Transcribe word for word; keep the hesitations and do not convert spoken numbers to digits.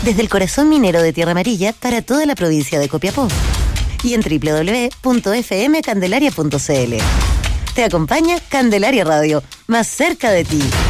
Desde el corazón minero de Tierra Amarilla para toda la provincia de Copiapó. Y en doble u doble u doble u punto efe eme candelaria punto ce ele. Te acompaña Candelaria Radio, más cerca de ti.